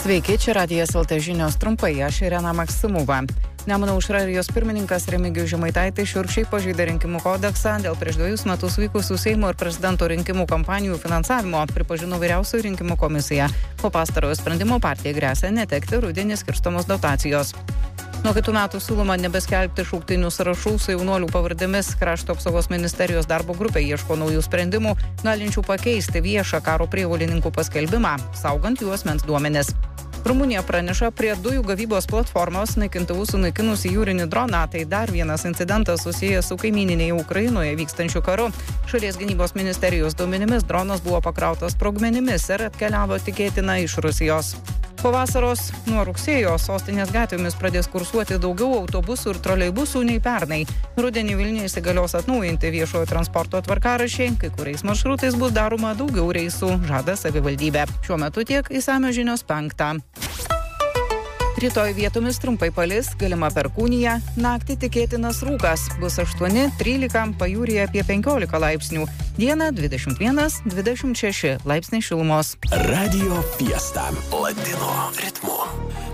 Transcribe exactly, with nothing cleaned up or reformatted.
Sveiki, čia Radijas L T žinios trumpai, aš Irena Maksimova. Nemuno aušra ir jos pirmininkas Remigijus Žemaitaitis šiurkščiai pažeidė rinkimų kodeksą dėl prieš dvejus metus vykusių Seimo ir prezidento rinkimų kampanijų finansavimo, pripažino Vyriausioji rinkimų komisija. Po pastarojo sprendimo partijai gresia netekti rudenį skirstomos dotacijos. Nuo kitų metų siūloma nebeskelbti šauktinių sąrašų su jaunuolių pavardėmis. Krašto apsaugos ministerijos darbo grupė ieško naujų sprendimų, galinčių pakeisti viešą karo prievolininkų paskelbimą, saugant jų asmens duomenis. Rumunija praneša prie dujų gavybos platformos naikintuvų sunaikinusi jūrinį droną. Tai dar vienas incidentas susijęs su kaimyninėje Ukrainoje vykstančiu karu. Šalies gynybos ministerijos duomenimis dronas buvo pakrautas sprogmenimis ir atkeliavo tikėtina iš Rusijos. Po vasaros nuo rugsėjo sostinės gatvėmis pradės kursuoti daugiau autobusų ir troleibusų nei pernai. Rudenį Vilniuje įsigalios atnaujinti viešojo transporto tvarkaraščiai, kai kuriais maršrutais bus daroma daugiau reisų, žada savivaldybė. Šiuo metu tiek, išsamios žinios penktą. Rytoj vietomis trumpai palis, galima perkūnija, naktį tikėtinas rūkas, bus aštuoni trylika, pajūryje apie penkiolika laipsnių, dieną dvidešimt vienas dvidešimt šeši laipsniai šilumos. Radio Fiesta Latino ritmu.